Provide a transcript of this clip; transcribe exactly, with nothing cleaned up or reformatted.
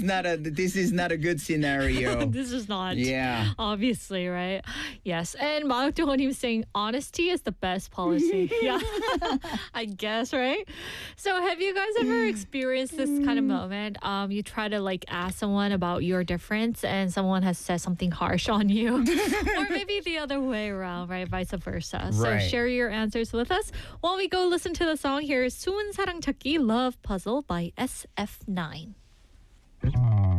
not a this is not a good scenario. This is not. Yeah. Obviously, right? Yes. And Maukdohonim saying honesty is the best policy. Yeah. I guess, right? So have you guys ever experienced this kind of moment? Um, you try to like ask someone about your difference and someone has said something harsh on you. Or maybe the other way around, right? Vice versa. So Right. share your answers with us. While we go listen to the song, here is 수은 사랑 찾기 Love Puzzle by S F nine.